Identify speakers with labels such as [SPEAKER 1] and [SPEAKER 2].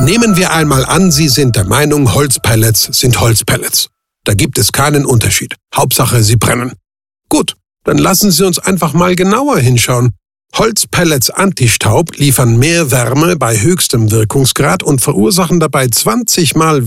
[SPEAKER 1] Nehmen wir einmal an, Sie sind der Meinung, Holzpellets sind Holzpellets. Da gibt es keinen Unterschied. Hauptsache, sie brennen. Gut, dann lassen Sie uns einfach mal genauer hinschauen. Holzpellets Antistaub liefern mehr Wärme bei höchstem Wirkungsgrad und verursachen dabei 20 Mal